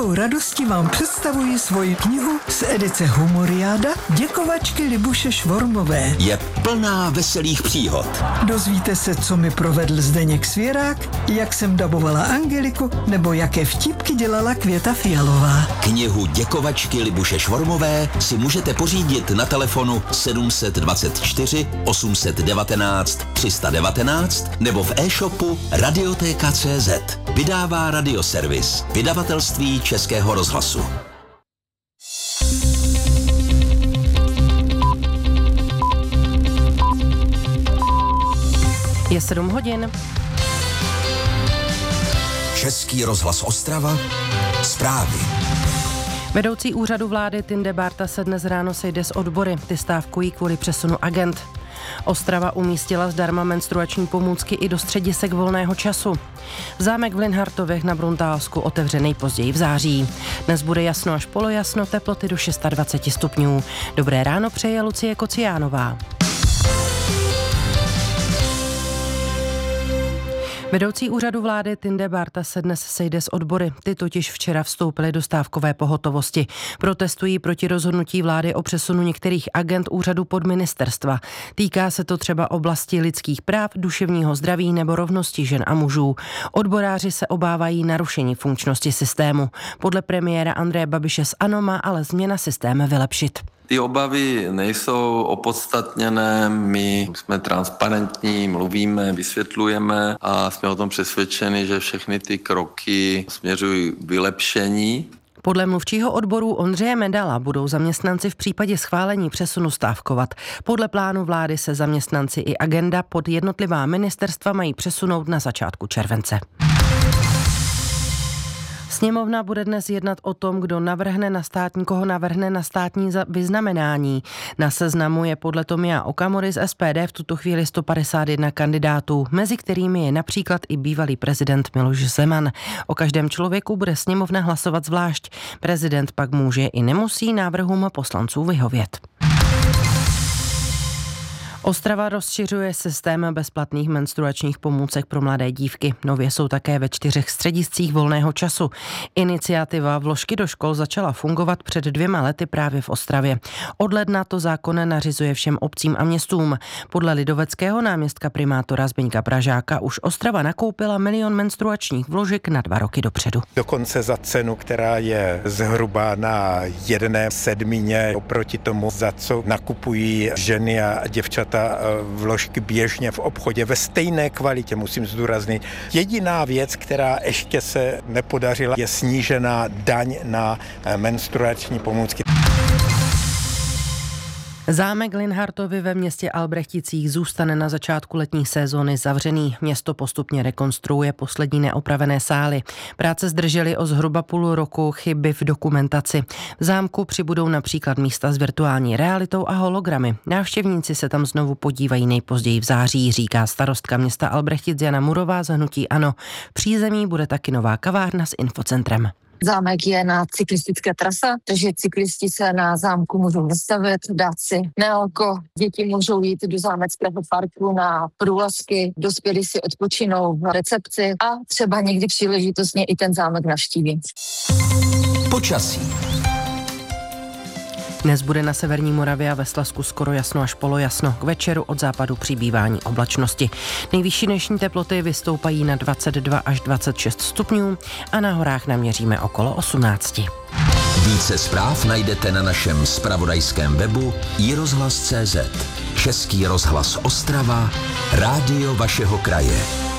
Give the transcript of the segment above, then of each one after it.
velkou radostí vám představuji svoji knihu z edice Humoriáda Děkovačky Libuše Švormové. Je plná veselých příhod. Dozvíte se, co mi provedl Zdeněk Svěrák, jak jsem dabovala Angeliku, nebo jaké vtipky dělala Květa Fialová. Knihu Děkovačky Libuše Švormové si můžete pořídit na telefonu 724 819 319 nebo v e-shopu Radioteka.cz. Vydává Radioservis, vydavatelství Českého rozhlasu. Je 7 hodin. Český rozhlas Ostrava, zprávy. Vedoucí úřadu vlády Tinde Bárta se dnes ráno sejde s odbory. Ty stávkují kvůli přesunu agend. Ostrava umístila zdarma menstruační pomůcky i do středisek volného času. Zámek v Linhartovech na Bruntálsku otevře nejpozději v září. Dnes bude jasno až polojasno, teploty do 26 stupňů. Dobré ráno přeje Lucie Kociánová. Vedoucí úřadu vlády Tinde Bárta se dnes sejde s odbory. Ty totiž včera vstoupily do stávkové pohotovosti. Protestují proti rozhodnutí vlády o přesunu některých agend úřadu pod ministerstva. Týká se to třeba oblasti lidských práv, duševního zdraví nebo rovnosti žen a mužů. Odboráři se obávají narušení funkčnosti systému. Podle premiéra Andreje Babiše z ANO má ale změna systému vylepšit. Ty obavy nejsou opodstatněné, my jsme transparentní, mluvíme, vysvětlujeme a jsme o tom přesvědčeni, že všechny ty kroky směřují k vylepšení. Podle mluvčího odboru Ondřeje Medala budou zaměstnanci v případě schválení přesunu stávkovat. Podle plánu vlády se zaměstnanci i agenda pod jednotlivá ministerstva mají přesunout na začátku července. Sněmovna bude dnes jednat o tom, koho navrhne na státní vyznamenání. Na seznamu je podle Tomia Okamury z SPD v tuto chvíli 151 kandidátů, mezi kterými je například i bývalý prezident Miloš Zeman. O každém člověku bude sněmovna hlasovat zvlášť. Prezident pak může i nemusí návrhům poslanců vyhovět. Ostrava rozšiřuje systém bezplatných menstruačních pomůcek pro mladé dívky. Nově jsou také ve 4 střediscích volného času. Iniciativa Vložky do škol začala fungovat před 2 lety právě v Ostravě. Od ledna to zákon nařizuje všem obcím a městům. Podle lidoveckého náměstka primátora Zbyňka Pražáka už Ostrava nakoupila 1 000 000 menstruačních vložek na 2 roky dopředu. Dokonce za cenu, která je zhruba na 1/7 oproti tomu, za co nakupují ženy a děvčata vložky běžně v obchodě ve stejné kvalitě, musím zdůraznit. Jediná věc, která ještě se nepodařila, je snížená daň na menstruační pomůcky. Zámek Linhartovy ve městě Albrechticích zůstane na začátku letní sezóny zavřený. Město postupně rekonstruuje poslední neopravené sály. Práce zdržely o zhruba půl roku, chyby v dokumentaci. V zámku přibudou například místa s virtuální realitou a hologramy. Návštěvníci se tam znovu podívají nejpozději v září, říká starostka města Albrechtic Jana Murová z hnutí ANO. V přízemí bude taky nová kavárna s infocentrem. Zámek je na cyklistické trase, takže cyklisti se na zámku můžou vystavit, dát si nealko. Děti můžou jít do zámeckého parku na průlazky, dospělí si odpočinou v recepci a třeba někdy příležitostně i ten zámek navštíví. Počasí. Dnes bude na severní Moravě a ve Slezsku skoro jasno až polojasno. K večeru od západu přibývání oblačnosti. Nejvyšší dnešní teploty vystoupají na 22 až 26 stupňů a na horách naměříme okolo 18. Více zpráv najdete na našem zpravodajském webu iRozhlas.cz. Český rozhlas Ostrava, rádio vašeho kraje.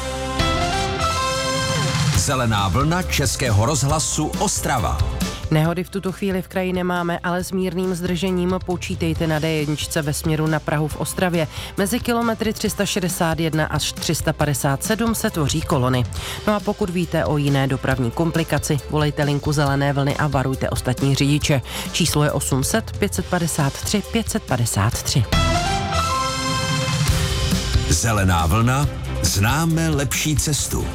Zelená vlna Českého rozhlasu Ostrava. Nehody v tuto chvíli v kraji nemáme, ale s mírným zdržením počítejte na D1 ve směru na Prahu v Ostravě. Mezi kilometry 361 až 357 se tvoří kolony. No a pokud víte o jiné dopravní komplikaci, volejte linku Zelené vlny a varujte ostatní řidiče. Číslo je 800 553 553. Zelená vlna, známe lepší cestu.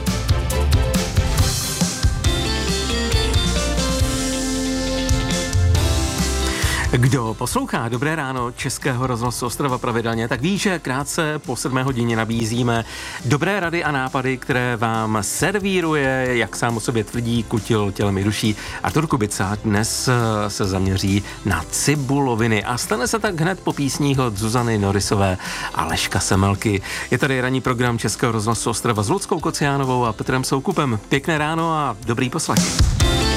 Kdo poslouchá Dobré ráno Českého rozhlasu Ostrava pravidelně, tak ví, že krátce po 7 hodině nabízíme dobré rady a nápady, které vám servíruje, jak sám o sobě tvrdí, kutil tělem i duší Artur Kubica. Dnes se zaměří na cibuloviny a stane se tak hned po písních od Zuzany Norisové a Leška Semelky. Je tady ranní program Českého rozhlasu Ostrava s Ludskou Kociánovou a Petrem Soukupem. Pěkné ráno a dobrý poslech.